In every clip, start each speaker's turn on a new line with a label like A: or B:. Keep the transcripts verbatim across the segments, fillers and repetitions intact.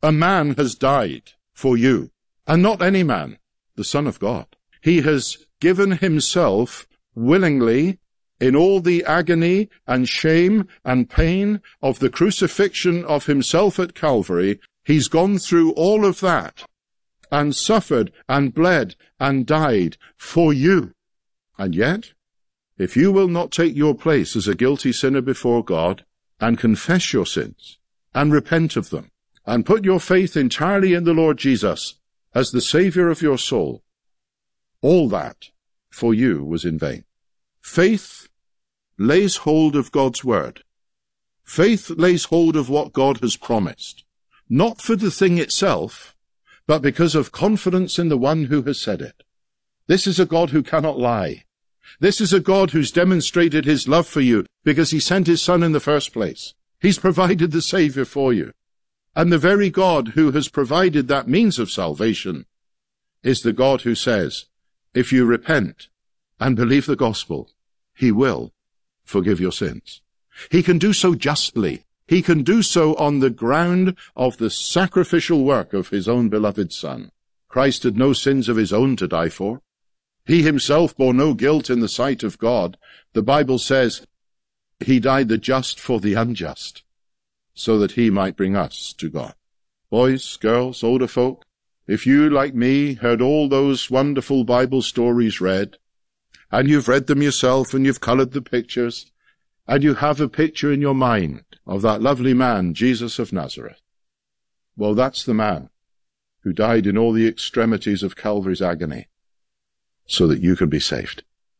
A: A man has died for you, and not any man, the Son of God. He has given himself willingly in all the agony and shame and pain of the crucifixion of himself at Calvary. He's gone through all of that and suffered and bled and died for you. And yet, if you will not take your place as a guilty sinner before God and confess your sins and repent of them and put your faith entirely in the Lord Jesus as the Saviour of your soul, all that for you was in vain. Faith lays hold of God's word. Faith lays hold of what God has promised, not for the thing itself, but because of confidence in the one who has said it. This is a God who cannot lie. This is a God who's demonstrated his love for you because he sent his Son in the first place. He's provided the Saviour for you. And the very God who has provided that means of salvation is the God who says, if you repent and believe the gospel, he will forgive your sins. He can do so justly. He can do so on the ground of the sacrificial work of his own beloved Son. Christ had no sins of his own to die for. He himself bore no guilt in the sight of God. The Bible says he died the just for the unjust, so that he might bring us to God. Boys, girls, older folk, if you, like me, heard all those wonderful Bible stories read, and you've read them yourself and you've coloured the pictures, and you have a picture in your mind of that lovely man, Jesus of Nazareth, well, that's the man who died in all the extremities of Calvary's agony, so that you can be saved,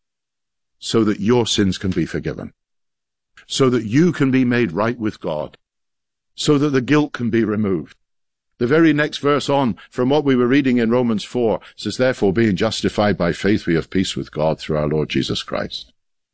A: so that your sins can be forgiven, so that you can be made right with God, so that the guilt can be removed. The very next verse on from what we were reading in Romans four says, therefore, being justified by faith, we have peace with God through our Lord Jesus Christ.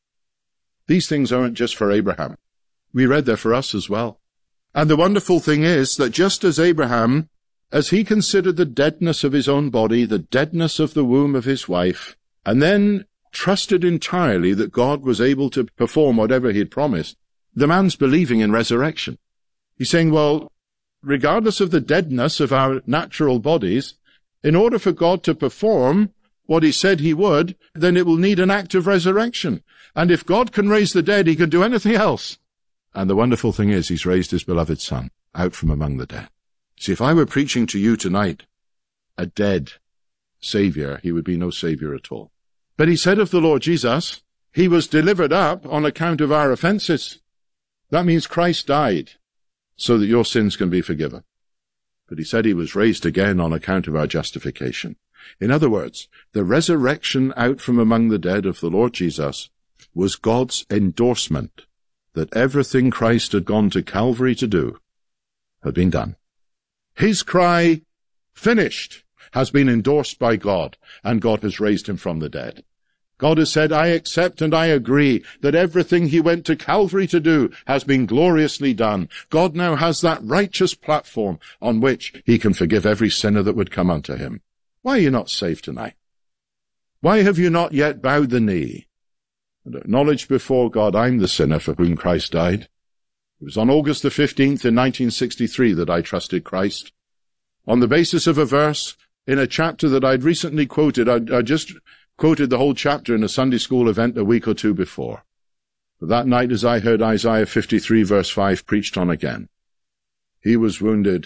A: These things aren't just for Abraham. We read they're for us as well. And the wonderful thing is that just as Abraham, as he considered the deadness of his own body, the deadness of the womb of his wife, and then trusted entirely that God was able to perform whatever he had promised, the man's believing in resurrection. He's saying, well, regardless of the deadness of our natural bodies, in order for God to perform what he said he would, then it will need an act of resurrection. And if God can raise the dead, he can do anything else. And the wonderful thing is, he's raised his beloved Son out from among the dead. See, if I were preaching to you tonight a dead Saviour, he would be no Saviour at all. But he said of the Lord Jesus, he was delivered up on account of our offences. That means Christ died so that your sins can be forgiven. But he said he was raised again on account of our justification. In other words, the resurrection out from among the dead of the Lord Jesus was God's endorsement that everything Christ had gone to Calvary to do had been done. His cry, finished, has been endorsed by God, and God has raised him from the dead. God has said, I accept and I agree that everything he went to Calvary to do has been gloriously done. God now has that righteous platform on which he can forgive every sinner that would come unto him. Why are you not saved tonight? Why have you not yet bowed the knee and acknowledged before God, I'm the sinner for whom Christ died? It was on August the fifteenth in nineteen sixty-three that I trusted Christ. On the basis of a verse in a chapter that I'd recently quoted, I, I just quoted the whole chapter in a Sunday school event a week or two before. But that night, as I heard Isaiah fifty-three verse five preached on again, he was wounded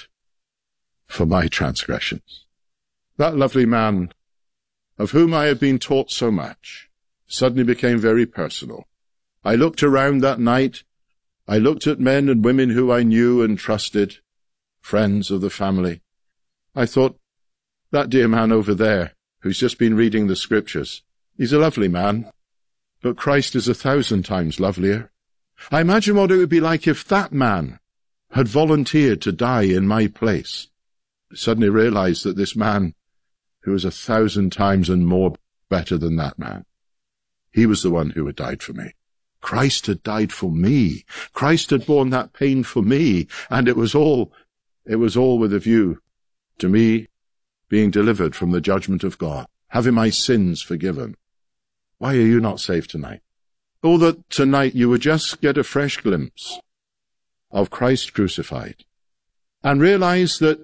A: for my transgressions. That lovely man, of whom I had been taught so much, suddenly became very personal. I looked around that night. I looked at men and women who I knew and trusted, friends of the family. I thought, that dear man over there, who's just been reading the scriptures, he's a lovely man, but Christ is a thousand times lovelier. I imagine what it would be like if that man had volunteered to die in my place. I suddenly realized that this man, who was a thousand times and more better than that man, he was the one who had died for me. Christ had died for me. Christ had borne that pain for me, and it was all, it was all with a view to me being delivered from the judgment of God, having my sins forgiven. Why are you not saved tonight? Oh, that tonight you would just get a fresh glimpse of Christ crucified and realize that